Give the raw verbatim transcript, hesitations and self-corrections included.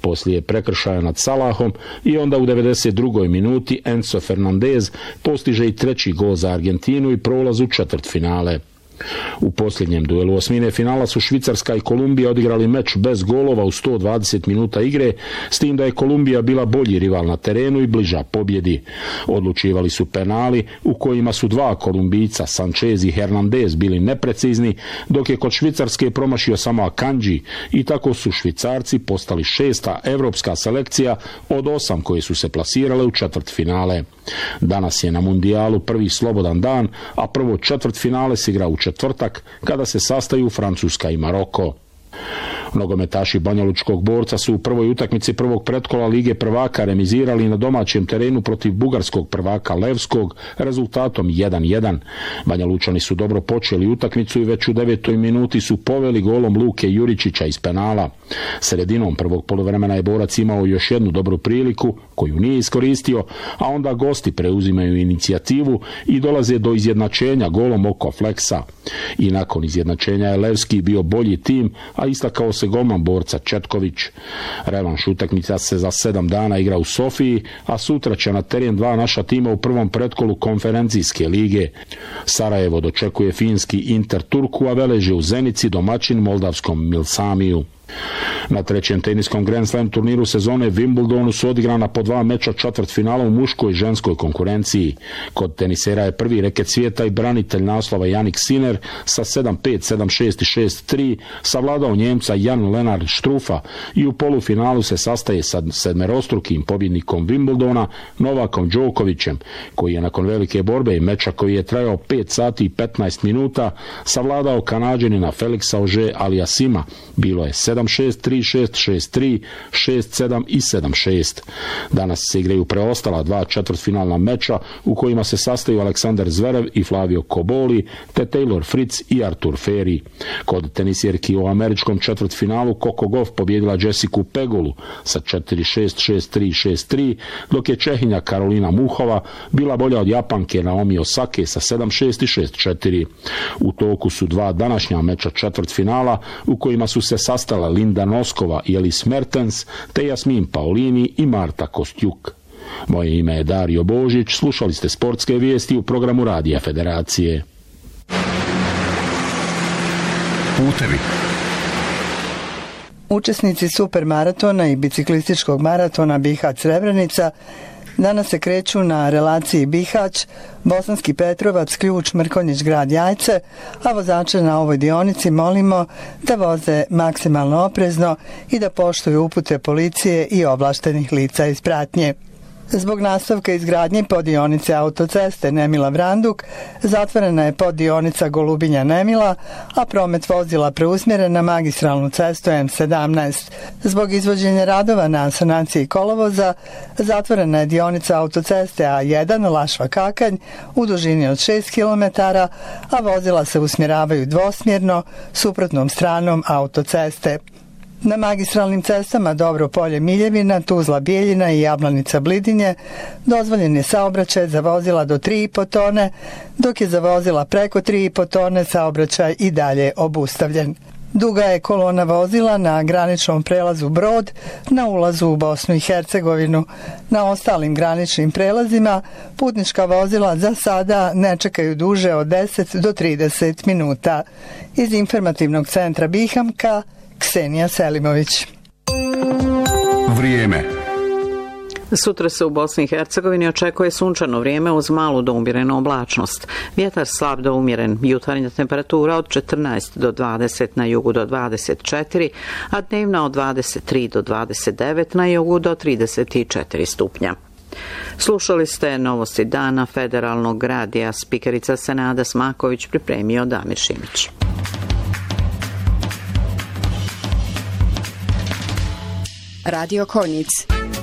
poslije prekršaja nad Salahom i onda u devedeset drugoj minuti Enzo Fernandez postiže i treći gol za Argentinu i prolaz u četvrtfinale. U posljednjem duelu osmine finala su Švicarska i Kolumbija odigrali meč bez golova u sto dvadeset minuta igre, s tim da je Kolumbija bila bolji rival na terenu i bliža pobjedi. Odlučivali su penali u kojima su dva Kolumbijca, Sanchez i Hernandez, bili neprecizni, dok je kod Švicarske promašio samo Akanji i tako su Švicarci postali šesta evropska selekcija od osam koje su se plasirale u četvrtfinale. Danas je na mundijalu prvi slobodan dan, a prvo četvrtfinale se igra u četvrtak kada se sastaju Francuska i Maroko. Nogometaši banjalučkog Borca su u prvoj utakmici prvog pretkola Lige prvaka remizirali na domaćem terenu protiv bugarskog prvaka Levskog rezultatom jedan jedan. Banjalučani su dobro počeli utakmicu i već u devetoj minuti su poveli golom Luke Juričića iz penala. Sredinom prvog poluvremena je Borac imao još jednu dobru priliku koju nije iskoristio, a onda gosti preuzimaju inicijativu i dolaze do izjednačenja golom oko Fleksa. I nakon izjednačenja je Levski bio bolji tim, a istakao se golman Borca Četković. Revanš utakmica se za sedam dana igra u Sofiji, a sutra će na teren dva naša tima u prvom pretkolu konferencijske lige. Sarajevo dočekuje finski Inter Turku, a Velež je u Zenici domaćin moldavskom Milsamiju. Na trećem teniskom Grand Slam turniru sezone Wimbledonu su odigrana po dva meča četvrtfinala u muškoj i ženskoj konkurenciji. Kod tenisera je prvi reket svijeta i branitelj naslova Jannik Sinner sa sedam pet, sedam šest i šest tri savladao Njemca Jan Lennard Struffa i u polufinalu se sastaje sa sedmerostrukim pobjednikom Wimbledona Novakom Đokovićem, koji je nakon velike borbe i meča koji je trajao pet sati i petnaest minuta savladao Kanađanina Felixa Auger-Aliassima. Bilo je sedam šest, tri šest, šest tri, šest sedam i sedam šest. Danas se igraju preostala dva četvrtfinalna meča u kojima se sastaju Aleksandar Zverev i Flavio Koboli, te Taylor Fritz i Artur Ferry. Kod tenisjerki u američkom četvrtfinalu Coco Gauff pobjedila Jessicu Pegulu sa četiri šest, šest tri, šest tri, dok je Čehinja Karolina Muhova bila bolja od Japanke Naomi Osake sa sedam šest i šest četiri. U toku su dva današnja meča četvrtfinala u kojima su se sastala Linda Noskova i Elise Mertens, te Jasmin Paolini i Marta Kostjuk. Moje ime je Dario Božić, slušali ste sportske vijesti u programu Radija Federacije. Putevi. Učesnici supermaratona i biciklističkog maratona Bihać-Srebrenica danas se kreću na relaciji Bihać, Bosanski Petrovac, Ključ, Mrkonjić, Grad Jajce, a vozače na ovoj dionici molimo da voze maksimalno oprezno i da poštuju upute policije i ovlaštenih lica iz pratnje. Zbog nastavka izgradnje poddionice autoceste Nemila-Vranduk zatvorena je poddionica Golubinja-Nemila, a promet vozila preusmjeren na magistralnu cestu M sedamnaest. Zbog izvođenja radova na sanaciji kolovoza zatvorena je dionica autoceste A jedan Lašva-Kakanj u dužini od šest kilometara, a vozila se usmjeravaju dvosmjerno suprotnom stranom autoceste. Na magistralnim cestama Dobro Polje Miljevina, Tuzla Bijeljina i Jablanica Blidinje dozvoljen je saobraćaj za vozila do tri i po tone, dok je za vozila preko tri i po tone saobraćaj i dalje obustavljen. Duga je kolona vozila na graničnom prelazu Brod na ulazu u Bosnu i Hercegovinu. Na ostalim graničnim prelazima putnička vozila za sada ne čekaju duže od deset do trideset minuta. Iz informativnog centra Bihamka, Ksenija Selimović. Vrijeme. Sutra se u Bosni i Hercegovini očekuje sunčano vrijeme uz malu do umjerenu oblačnost. Vjetar slab do umjeren, jutarnja temperatura od četrnaest do dvadeset, na jugu do dvadeset četiri, a dnevna od dvadeset tri do dvadeset devet, na jugu do trideset četiri stupnja. Slušali ste novosti dana Federalnog radija, spikerica Senada Smaković, pripremio Damir Šimić. Radio Konjic.